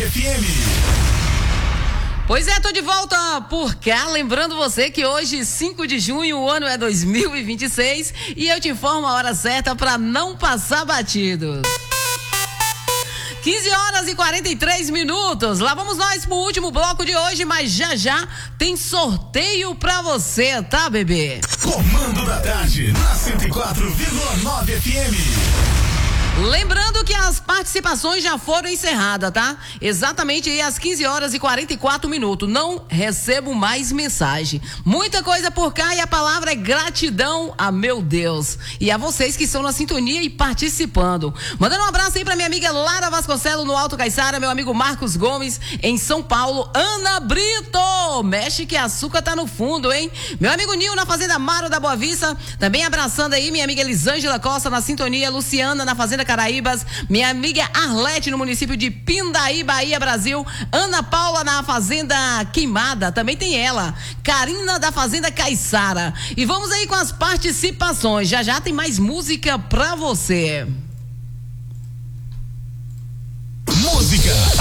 FM. Pois é, tô de volta por cá, lembrando você que hoje, 5 de junho, o ano é 2026 e eu te informo a hora certa para não passar batido. 15 horas e 43 minutos. Lá vamos nós pro último bloco de hoje, mas já tem sorteio pra você, tá, bebê? Comando da tarde, na 104,9 FM. Lembrando que as participações já foram encerradas, tá? Exatamente aí às 15 horas e 44 minutos. Não recebo mais mensagem. Muita coisa por cá e a palavra é gratidão a meu Deus. E a vocês que estão na sintonia e participando. Mandando um abraço aí pra minha amiga Lara Vasconcelos no Alto Caiçara, meu amigo Marcos Gomes em São Paulo, Ana Brito. Mexe que açúcar tá no fundo, hein? Meu amigo Nil na Fazenda Maro da Boa Vista, também abraçando aí minha amiga Elisângela Costa na sintonia, Luciana na Fazenda Caraíbas, minha amiga Arlete no município de Pindaí, Bahia, Brasil, Ana Paula na Fazenda Queimada, também tem ela, Karina da Fazenda Caiçara. E vamos aí com as participações, já tem mais música pra você. Música